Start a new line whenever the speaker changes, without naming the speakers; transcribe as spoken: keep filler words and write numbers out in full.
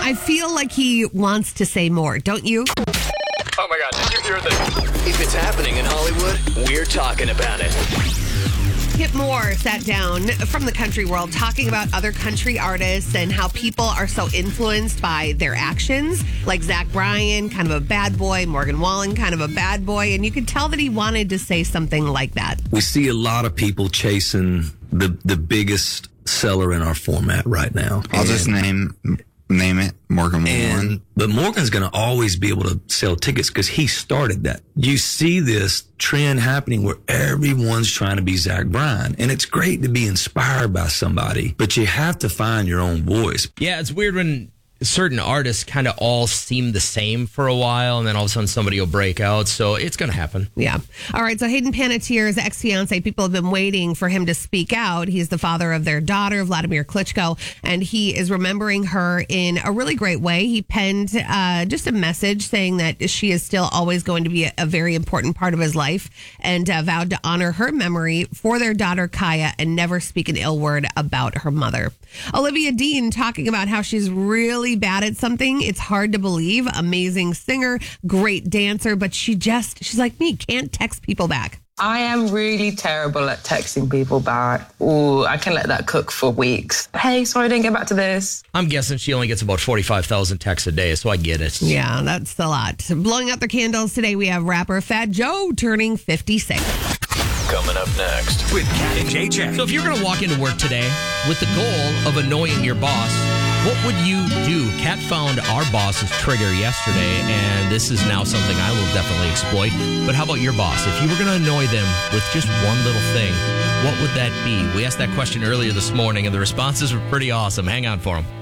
I feel like he wants to say more, don't you?
Oh my God, did you hear this? If it's happening in Hollywood, we're talking about it.
Kip Moore sat down from the country world talking about other country artists and how people are so influenced by their actions. Like Zach Bryan, kind of a bad boy, Morgan Wallen, kind of a bad boy. And you could tell that he wanted to say something like that.
We see a lot of people chasing the the biggest seller in our format right now.
I'll
and,
just name name it Morgan Wallen.
And, but Morgan's going to always be able to sell tickets because he started that. You see this trend happening where everyone's trying to be Zach Bryan. And it's great to be inspired by somebody, but you have to find your own voice.
Yeah, it's weird when certain artists kind of all seem the same for a while, and then all of a sudden somebody will break out. So it's going to happen.
Yeah. All right. So Hayden Panettiere's ex-fiance, people have been waiting for him to speak out. He's the father of their daughter, Vladimir Klitschko, and he is remembering her in a really great way. He penned uh, just a message saying that she is still always going to be a, a very important part of his life, and uh, vowed to honor her memory for their daughter, Kaya, and never speak an ill word about her mother. Olivia Dean talking about how she's really bad at something. It's hard to believe. Amazing singer, great dancer, but she just, she's like me, can't text people back.
I am really terrible at texting people back. Ooh, I can let that cook for weeks. Hey, sorry I didn't get back to this.
I'm guessing she only gets about forty-five thousand texts a day, so I get it.
Yeah, that's a lot. Blowing out their candles today, we have rapper Fat Joe turning fifty-six.
Coming up next with Kat and J J.
So if you're going to walk into work today with the goal of annoying your boss, what would you do? Kat found our boss's trigger yesterday, and this is now something I will definitely exploit. But how about your boss? If you were going to annoy them with just one little thing, what would that be? We asked that question earlier this morning, and the responses were pretty awesome. Hang on for them.